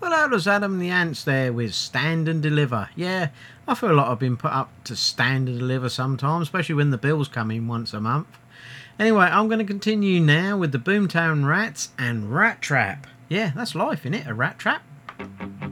Well, that was Adam and the Ants there with Stand and Deliver. Yeah, I feel like I've been put up to stand and deliver sometimes, especially when the bills come in once a month. Anyway, I'm going to continue now with the Boomtown Rats and Rat Trap. Yeah, that's life, innit? A rat trap.